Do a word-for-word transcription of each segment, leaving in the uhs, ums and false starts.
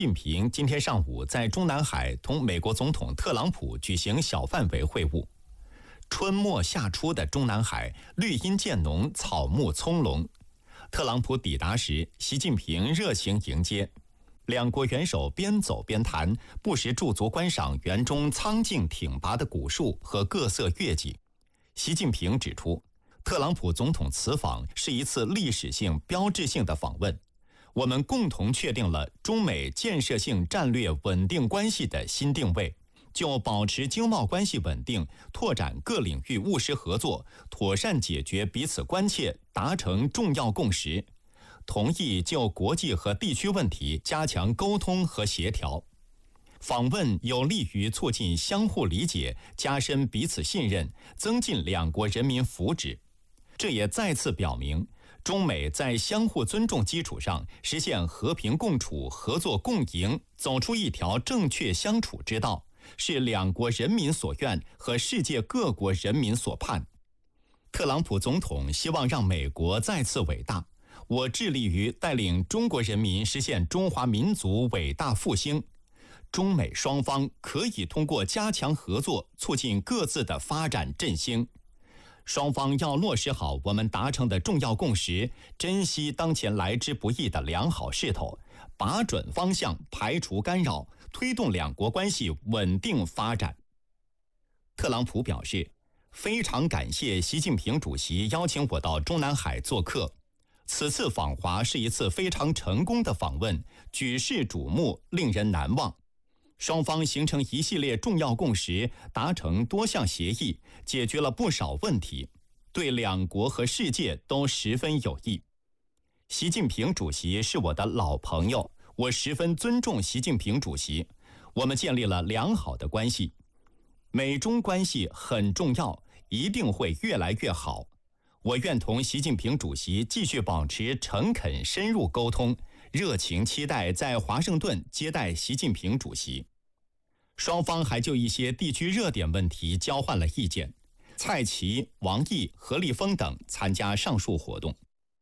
近平今天上午在中南海同美国总统特朗普举行小范围会晤。春末夏初的中南海，绿荫渐浓，草木葱茏。特朗普抵达时，习近平热情迎接，两国元首边走边谈，不时驻足观赏园中苍劲挺拔的古树和各色月季。习近平指出，特朗普总统此访是一次历史性、标志性的访问。我们共同确定了中美建设性战略稳定关系的新定位，就保持经贸关系稳定、拓展各领域务实合作、妥善解决彼此关切达成重要共识，同意就国际和地区问题加强沟通和协调。访问有利于促进相互理解，加深彼此信任，增进两国人民福祉。这也再次表明，中美在相互尊重基础上实现和平共处、合作共赢，走出一条正确相处之道，是两国人民所愿和世界各国人民所盼。特朗普总统希望让美国再次伟大，我致力于带领中国人民实现中华民族伟大复兴。中美双方可以通过加强合作，促进各自的发展振兴。双方要落实好我们达成的重要共识，珍惜当前来之不易的良好势头，把准方向，排除干扰，推动两国关系稳定发展。特朗普表示，非常感谢习近平主席邀请我到中南海做客，此次访华是一次非常成功的访问，举世瞩目，令人难忘。双方形成一系列重要共识，达成多项协议，解决了不少问题，对两国和世界都十分有益。习近平主席是我的老朋友，我十分尊重习近平主席，我们建立了良好的关系。美中关系很重要，一定会越来越好。我愿同习近平主席继续保持诚恳深入沟通，热情期待在华盛顿接待习近平主席。双方还就一些地区热点问题交换了意见。蔡奇、王毅、何立峰等参加上述活动。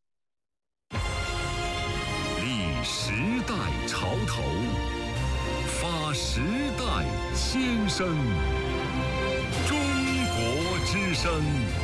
立时代潮头，发时代先声。中国之声。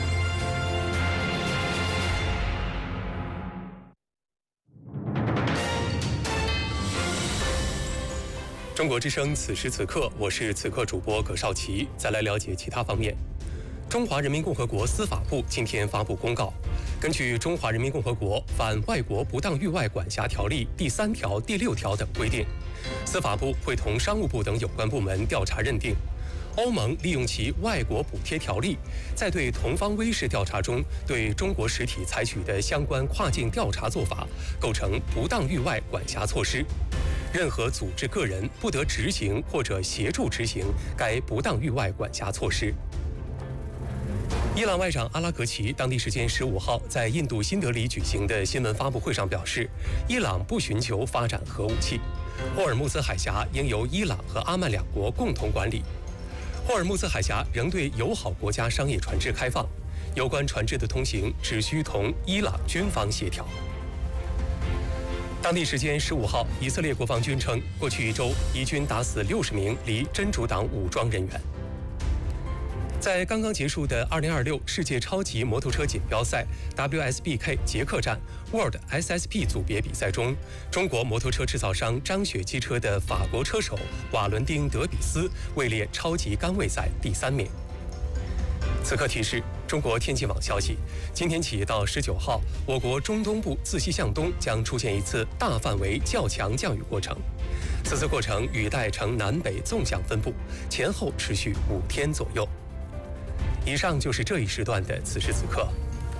中国之声，此时此刻，我是此刻主播葛少奇。再来了解其他方面。中华人民共和国司法部今天发布公告，根据《中华人民共和国反外国不当域外管辖条例》第三条、第六条等规定，司法部会同商务部等有关部门调查认定，欧盟利用其外国补贴条例，在对同方威视调查中对中国实体采取的相关跨境调查做法，构成不当域外管辖措施。任何组织、个人不得执行或者协助执行该不当域外管辖措施。伊朗外长阿拉格齐当地时间十五号在印度新德里举行的新闻发布会上表示，伊朗不寻求发展核武器，霍尔木兹海峡应由伊朗和阿曼两国共同管理。霍尔木兹海峡仍对友好国家商业船只开放，有关船只的通行只需同伊朗军方协调。当地时间十五号，以色列国防军称，过去一周以军打死六十名离真主党武装人员。在刚刚结束的二零二六世界超级摩托车锦标赛 W S B K 捷克站 World S S P 组别比赛中，中国摩托车制造商张雪机车的法国车手瓦伦丁·德比斯位列超级杆位赛第三名。此刻提示：中国天气网消息，今天起到十九号，我国中东部自西向东将出现一次大范围较强降雨过程。此次过程雨带呈南北纵向分布，前后持续五天左右。以上就是这一时段的此时此刻。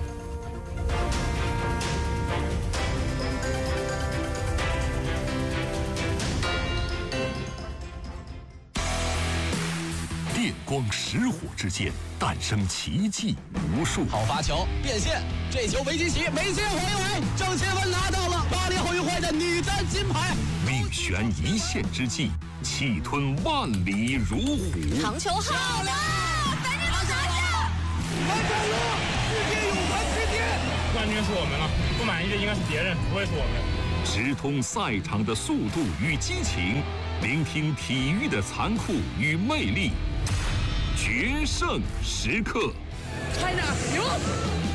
电光石火之间诞生奇迹无数。 好发球变线，这球围基奇没线回围，郑钦文拿到了巴黎奥运会的女单金牌。 命悬一线之际，气吞万里如虎。 长球好了，反正都拿下， 完成了世界泳坛之巅。 冠军是我们了，不满意的应该是别人，不会是我们。 直通赛场的速度与激情，聆听体育的残酷与魅力。决胜时刻， 快点，牛！